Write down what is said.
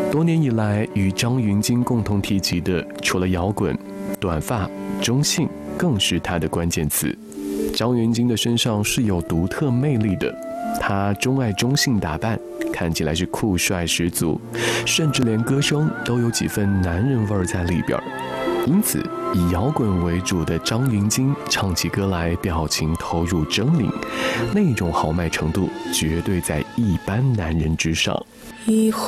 多年以来，与张芸京共同提及的，除了摇滚，短发、中性更是他的关键词。张芸京的身上是有独特魅力的，他钟爱中性打扮，看起来是酷帅十足，甚至连歌声都有几分男人味在里边。因此，以摇滚为主的张芸京唱起歌来，表情投入狰狞，那种豪迈程度绝对在一般男人之上。 一晃